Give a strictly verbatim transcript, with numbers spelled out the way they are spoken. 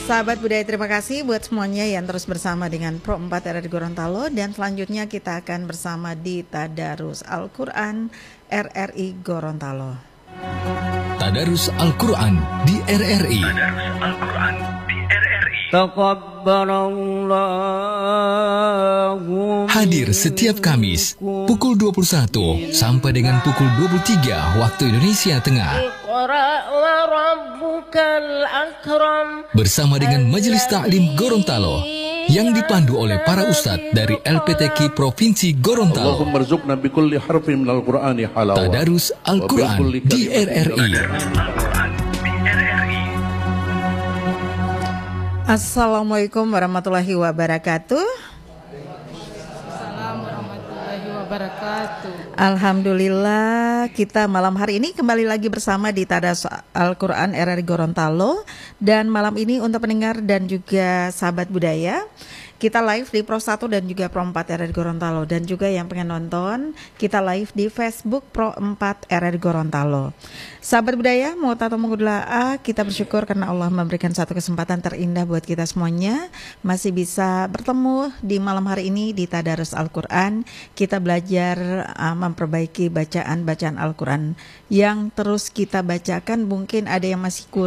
Sahabat budaya, terima kasih buat semuanya yang terus bersama dengan Pro empat R R I Gorontalo. Dan selanjutnya kita akan bersama di Tadarus Al-Quran R R I Gorontalo. Tadarus Al-Quran di R R I. Tadarus Al-Quran di R R I. Hadir setiap Kamis pukul dua puluh satu sampai dengan pukul dua puluh tiga waktu Indonesia Tengah. Bersama dengan Majelis Ta'lim Gorontalo yang dipandu oleh para ustadz dari L P T Q Provinsi Gorontalo. Tadarus Al-Quran di R R I. Assalamualaikum warahmatullahi wabarakatuh. Assalamualaikum warahmatullahi wabarakatuh. Alhamdulillah, kita malam hari ini kembali lagi bersama di Tadarus Al-Quran R R I Gorontalo. Dan malam ini untuk pendengar dan juga sahabat budaya, kita live di Pro satu dan juga Pro empat R R I Gorontalo. Dan juga yang pengen nonton, kita live di Facebook Pro empat R R I Gorontalo. Sahabat budaya, mau atau mengudlah, kita bersyukur karena Allah memberikan satu kesempatan terindah buat kita semuanya. Masih bisa bertemu di malam hari ini di Tadarus Al-Quran. Kita belajar uh, memperbaiki bacaan-bacaan Al-Quran yang terus kita bacakan. Mungkin ada yang masih kurang.